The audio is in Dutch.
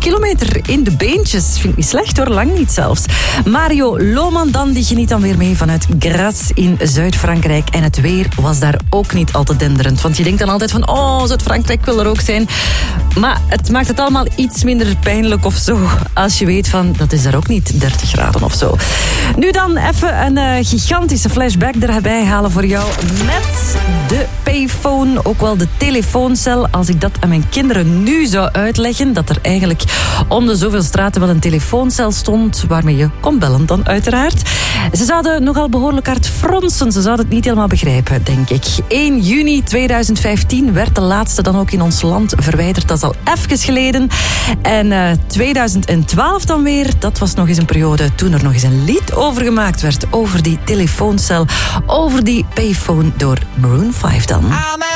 kilometer in de beentjes. Vind ik niet slecht hoor, lang niet zelfs. Mario Lohman dan, die geniet dan weer mee vanuit Graz in Zuid-Frankrijk. En het weer was daar ook niet al te denderend. Want je denkt dan altijd van, Zuid-Frankrijk wil er ook zijn. Maar het maakt het allemaal iets minder pijnlijk of zo. Als je weet van, dat is daar ook niet 30 graden of zo. Nu dan even een gigantische flashback erbij halen voor jou. Met de payphone, ook wel de telefooncel. Als ik dat aan mijn kinderen nu zou uitleggen, dat er eigenlijk om de zoveel straten wel een telefooncel stond, waarmee je kon bellen dan uiteraard. Ze zouden nogal behoorlijk hard fronsen. Ze zouden het niet helemaal begrijpen, denk ik. 1 juni 2015 werd de laatste dan ook in ons land verwijderd. Dat is al even geleden. En 2012 dan weer, dat was nog eens een periode toen er nog eens een lied over gemaakt werd. Over die telefooncel, over die payphone door Maroon 5 dan.